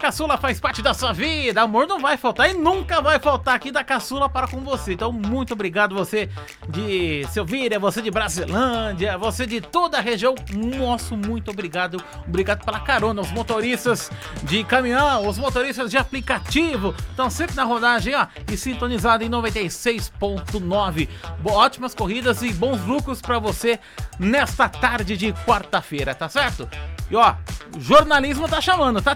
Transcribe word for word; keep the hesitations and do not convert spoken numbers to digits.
Caçula faz parte da sua vida, amor não vai faltar e nunca vai faltar aqui da Caçula para com você. Então, muito obrigado você de Silvíria, você de Brasilândia, você de toda a região. Nosso muito obrigado. Obrigado pela carona, os motoristas de caminhão, os motoristas de aplicativo, estão sempre na rodagem, ó, e sintonizado em noventa e seis ponto nove. Ótimas corridas e bons lucros para você nesta tarde de quarta-feira, tá certo? E ó, o jornalismo tá chamando, tá?